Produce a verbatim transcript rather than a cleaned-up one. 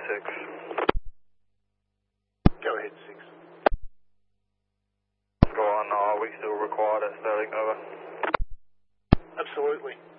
six. Go ahead, six. Go on, are we still required at Sterling, over? Absolutely.